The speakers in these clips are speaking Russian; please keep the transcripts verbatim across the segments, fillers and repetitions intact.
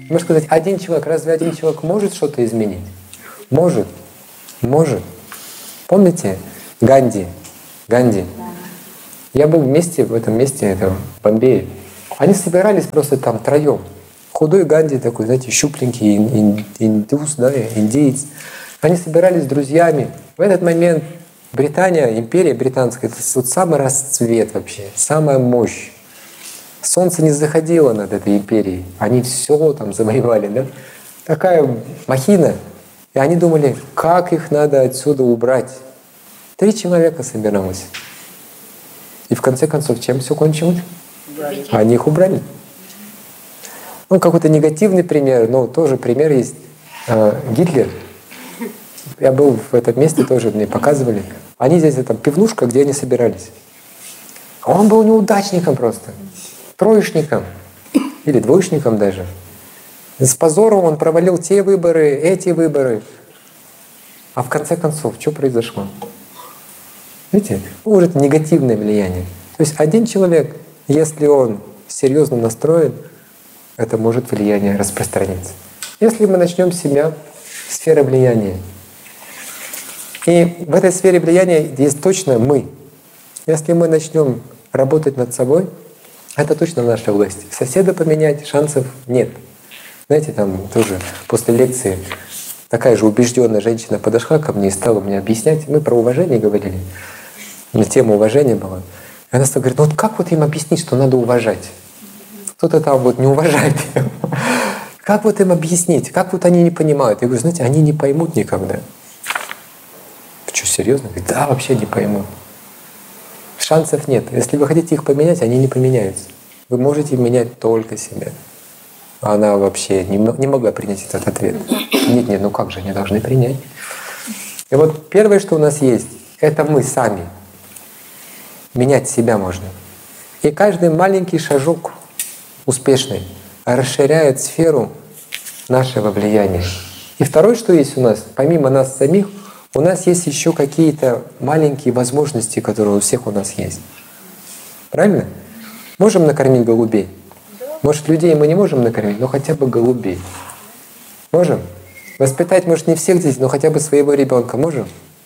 Можно сказать, один человек, разве один человек может что-то изменить? Может, может. Помните Ганди? Ганди. Я был вместе, в этом месте, это в Бомбее. Они собирались просто там троем. Худой Ганди такой, знаете, щупленький ин, индус, да, индеец. Они собирались с друзьями. В этот момент Британия, империя британская, это вот самый расцвет вообще, самая мощь. Солнце не заходило над этой империей. Они все там завоевали, да? Такая махина. И они думали, как их надо отсюда убрать. Три человека собиралось. И в конце концов, чем все кончилось? Убрали. Они их убрали. Ну, какой-то негативный пример, но тоже пример есть. Гитлер. Я был в этом месте, тоже мне показывали. Они здесь, там, пивнушка, где они собирались. Он был неудачником просто. Троечником. Или двоечником даже. С позором он провалил те выборы, эти выборы. А в конце концов, что произошло? Видите? Может, негативное влияние. То есть один человек, если он серьезно настроен, это может влияние распространиться. Если мы начнем с себя, сфера влияния. И в этой сфере влияния есть точно мы. Если мы начнем работать над собой, это точно наша область. Соседа поменять шансов нет. Знаете, там тоже после лекции такая же убежденная женщина подошла ко мне и стала мне объяснять. Мы про уважение говорили. На тему уважения была. И она стала говорить, ну вот как вот им объяснить, что надо уважать? Кто-то там вот не уважает. Как вот им объяснить? Как вот они не понимают? Я говорю, знаете, они не поймут никогда. Вы что, серьезно? Говорит, да, вообще не поймут. Шансов нет. Если вы хотите их поменять, они не поменяются. Вы можете менять только себя. Она вообще не, не могла принять этот ответ. Нет, нет, ну как же, они должны принять. И вот первое, что у нас есть, это мы сами. Менять себя можно. И каждый маленький шажок успешный расширяет сферу нашего влияния. И второе, что есть у нас, помимо нас самих, у нас есть еще какие-то маленькие возможности, которые у всех у нас есть. Правильно? Можем накормить голубей? Может, людей мы не можем накормить, но хотя бы голубей. Можем? Воспитать, может, не всех детей, но хотя бы своего ребенка можем?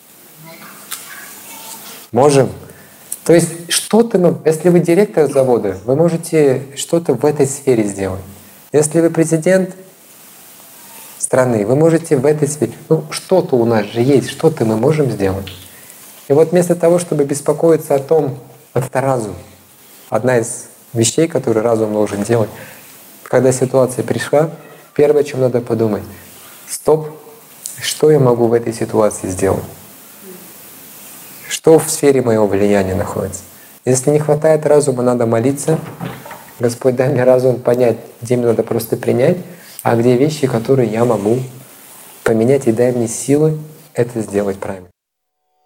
Можем. То есть что-то, если вы директор завода, вы можете что-то в этой сфере сделать. Если вы президент страны, вы можете в этой сфере. Ну, что-то у нас же есть, что-то мы можем сделать. И вот вместо того, чтобы беспокоиться о том, вот это разум, одна из вещей, которые разум должен делать, когда ситуация пришла, первое, о чем надо подумать, стоп, что я могу в этой ситуации сделать? Что в сфере моего влияния находится? Если не хватает разума, надо молиться. Господь, дай мне разум понять, где мне надо просто принять, а где вещи, которые я могу поменять, и дай мне силы это сделать правильно.